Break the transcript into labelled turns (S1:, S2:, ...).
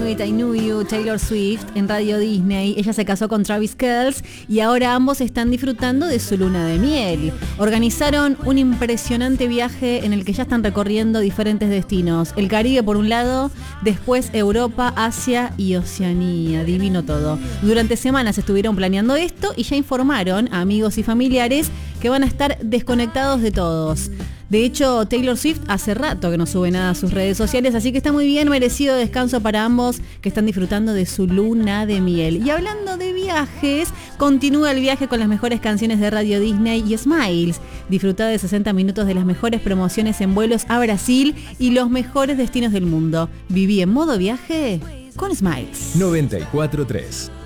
S1: It, I Knew You, Taylor Swift en Radio Disney. Ella se casó con Travis Kelce y ahora ambos están disfrutando de su luna de miel. Organizaron un impresionante viaje en el que ya están recorriendo diferentes destinos. El Caribe por un lado, después Europa, Asia y Oceanía. Divino todo. Durante semanas estuvieron planeando esto y ya informaron a amigos y familiares que van a estar desconectados de todos. De hecho, Taylor Swift hace rato que no sube nada a sus redes sociales, así que está muy bien merecido descanso para ambos que están disfrutando de su luna de miel. Y hablando de viajes, continúa el viaje con las mejores canciones de Radio Disney y Smiles. Disfruta de 60 minutos de las mejores promociones en vuelos a Brasil y los mejores destinos del mundo. Viví en modo viaje con Smiles.
S2: 94.3